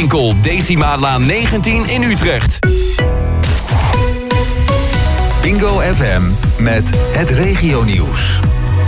winkel Decimaatlaan 19 in Utrecht. Bingo FM met het regionieuws.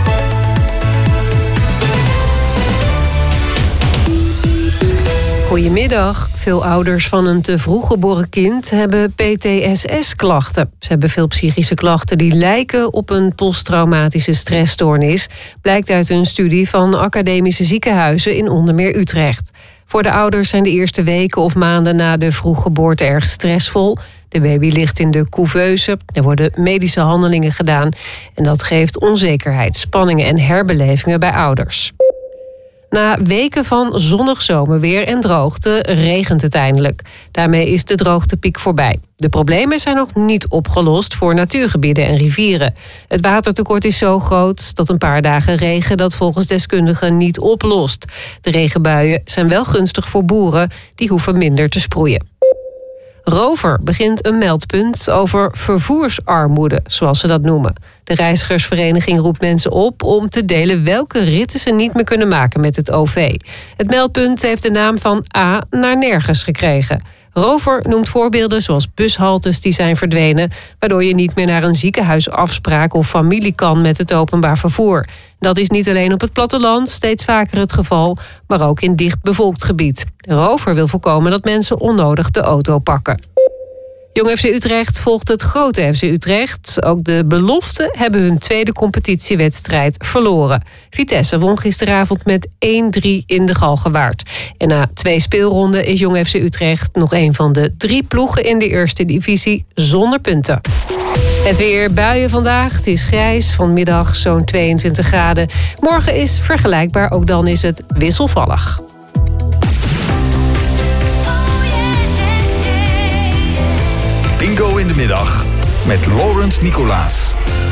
Goedemiddag. Veel ouders van een te vroeg geboren kind hebben PTSS-klachten. Ze hebben veel psychische klachten die lijken op een posttraumatische stressstoornis, blijkt uit een studie van academische ziekenhuizen in onder meer Utrecht. Voor de ouders zijn de eerste weken of maanden na de vroeggeboorte erg stressvol. De baby ligt in de couveuse, er worden medische handelingen gedaan en dat geeft onzekerheid, spanningen en herbelevingen bij ouders. Na weken van zonnig zomerweer en droogte regent het eindelijk. Daarmee is de droogtepiek voorbij. De problemen zijn nog niet opgelost voor natuurgebieden en rivieren. Het watertekort is zo groot dat een paar dagen regen dat volgens deskundigen niet oplost. De regenbuien zijn wel gunstig voor boeren, die hoeven minder te sproeien. Rover begint een meldpunt over vervoersarmoede, zoals ze dat noemen. De reizigersvereniging roept mensen op om te delen welke ritten ze niet meer kunnen maken met het OV. Het meldpunt heeft de naam van A naar nergens gekregen. Rover noemt voorbeelden zoals bushaltes die zijn verdwenen, waardoor je niet meer naar een ziekenhuisafspraak of familie kan met het openbaar vervoer. Dat is niet alleen op het platteland steeds vaker het geval, maar ook in dichtbevolkt gebied. Rover wil voorkomen dat mensen onnodig de auto pakken. Jong FC Utrecht volgt het grote FC Utrecht. Ook de beloften hebben hun tweede competitiewedstrijd verloren. Vitesse won gisteravond met 1-3 in de Galgenwaard. En na 2 speelronden is Jong FC Utrecht nog een van de 3 ploegen in de eerste divisie zonder punten. Het weer, buien vandaag. Het is grijs, vanmiddag zo'n 22 graden. Morgen is vergelijkbaar, ook dan is het wisselvallig. Bingo in de middag met Laurens Nicolaas.